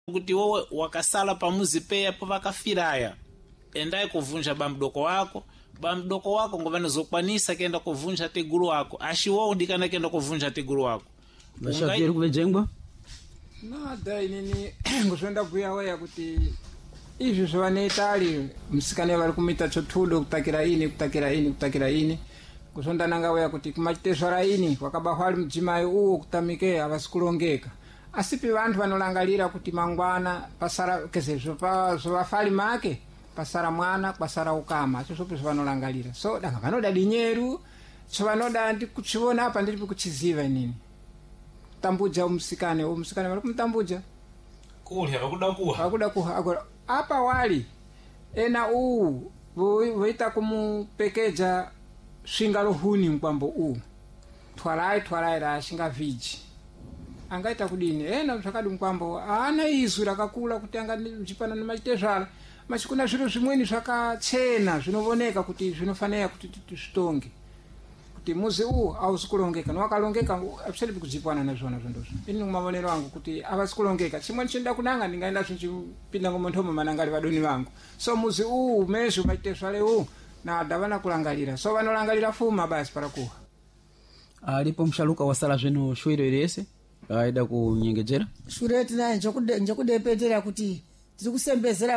kuti wewe wakasala pamuzi peya po vakafiraya endaye kuvunja bamdoko wako ngovana zokwanisa kenda kuvunja tegulu wako ashiwo udikana kenda kuvunja tegulu wako vashapiri kuvejengwa nada inini ngusonda kuya weya kuti izvi zvovanetali msikane vari kumita chotudo kutakira ini kusonda nanga weya kuti kumachitezvara ini wakabahwali mdzimai uwo kutamike havasi kulongeka asipi vantu vanolangalira kuti mangwana pasara keze zvovafali make pasara mwana kwasara ukama chosopi zvavanolangalira so danga vanoda dinyeru chovanoda ndikuchiona apa ndiripi kuchiziva inini tambudza umusikane vari kumutambuja kulya vakuda kuha apa wali ena uwu voita kumupekeja svinga lohuni mkwambo uwu twalai rashinga viji angaita kudini ena zvakadi mkwambo haana izwi rakakula kuti angachipana nemachitezvara machikuna zviro zvimweni zvakachena zvinovoneka kuti zvinofanira kuti zvitonge kuti muzi uwu hausi kulongeka nowakalongeka apisalipi kudzipwana nazvona zvondozvo ini mumavonero angu kuti havasi kulongeka chimweni chinda kunanga ndingaenda zvichipinda ngomontomo manangali vadoni vangu so muzi uwu mezvo machitezvare uwu nada vana kulangalira so vanolangalira fuma basi parakuha alipo mshaluka wasala zvino shwiro irese aida kunyengejera shure tinaye njekudepetera kuti tiri kusembezera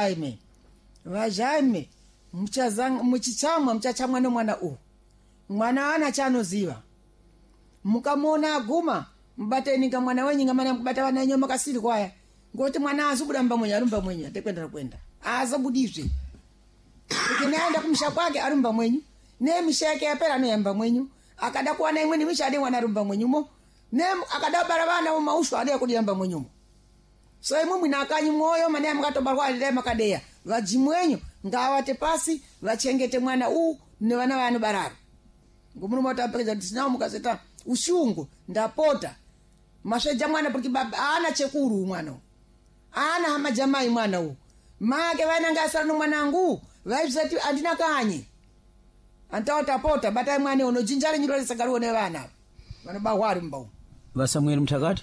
vajaime muchichamwa muchachamwa nemwana uwu mwana ana chanoziva mukamona aguma mubateninga mwana wenyinga mana mukubata vana enyo makasiri kwaya ngoti mwana azobuda arumba mwenyu atekwenda azabudizve kuti naenda kumusha kwake arumba mwenyu nemisha yake yapera noyamba mwenyu akada kuwana imweni misha ade mwana arumba mwenyumo ne akada bara vana mumaushu ade kudiyamba mwenyumo so imwe mwina akanyi mwoyo mane mukatobarwa alile makadeya vajimwenyu ngawate pasi vachengete mwana uwu nevana vanu bararo ngumunu motapekeza tisinawo mukazeta ushungu ndapota masveja mwana porque baba ana chekuru mwana ana hama jamai mwana uwu make vananga asara nomwanangu vaizati andina kanye antawatapota batai mwana unojinjari nyiro lisagaruwo nevana vanobahwari mbau vasamueli mtakati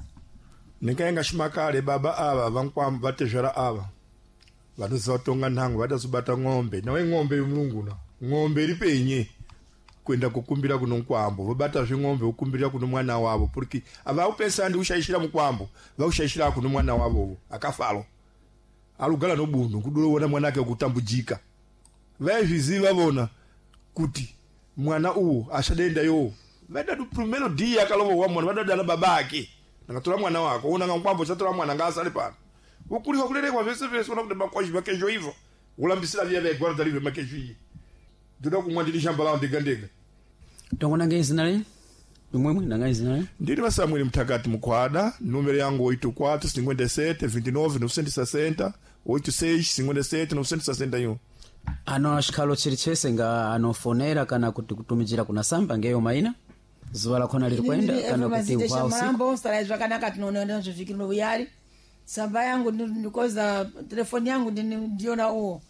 nikaenga shimakale baba ava vankwambo vatezvera ava vanoziva kutonga nhango vatazobata ng'ombe nawe ng'ombe yomulunguna ng'ombe iri penye kuenda kukumbira kuno nkwambo vobata zveng'ombe vokumbirira kuno mwana wavo porque avaupesa ndi ushaishira mukwambo vaushaishira kuno mwana wavo akafalo alugala nobundu kudoona mwana ake kutambujika vaizviziva vona kuti mwana uwo ashadenda yo vada du primero dia kalovo wa mwana vada dala babake nakatora mwana wako una nkwambo chatora mwana ngasale pano ukulika kulerekwa vese una kudeba kwa jibakejo hivyo ulambisira vya vya guarda live makejo ndoda kumwandili shamba lao ndega tongona ngezina le imwemwe nangazina le ndiri vasamueli mtakati mukwada numero yangu 84 57 29 960 86 57 961 ano ashikalo chiri chese nga anofonera kana kuti kutumijira kuna samba ngeyo maina zuva lakhona liri kwenda kana kuti wao mambo sala zvakanaka tinoona zvikiro uyari samba yangu ndikoza telefoni yangu ndiona uwo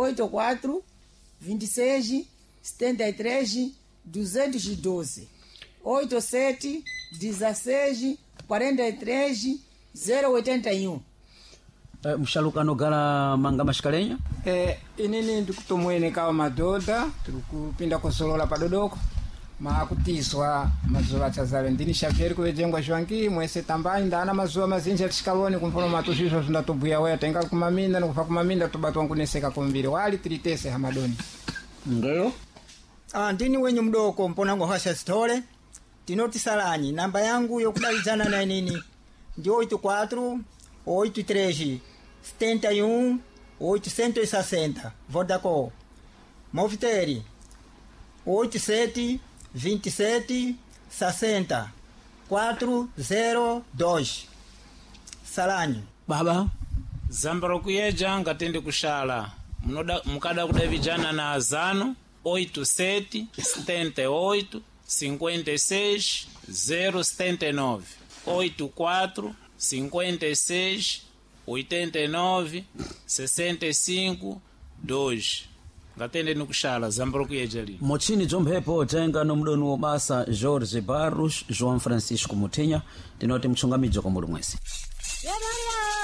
84 26 73 212 87 16 43 081 mshaluka anogala manga mashikalenya inini ndikutomwene kawa madhodha tiri kupinda kusolola padodoko makutiswa mazuva achazale ndini shapyeri kuvejengwa zvangi mwese tambai ndana mazuva mazinji atishikaloni kumfono matuzvizvo zvindatobhuya weya tainga kumaminda nekufa kumaminda tobatwa nkuneseka kumbiri wali tiritese hamadoni ngeyo ndini wenyu mdoko mponango hasha sitole tinotisalanyi namba yangu yokudalizana na nini ndi 84 83 71 860 Vodacom Moviteri 87 27 60 402 Salanyi baba zamba rokuyeja ngatende kushala mukada kudavijana na azano 87 78 56 079 84 56 89 65 2 ngatende nikushala zambro kuyejelini mochini jomphepo tenga nomudoni wobasa Jorge Barros João Francisco Mutinya tinoti mchungamijo kwa mulu mwesi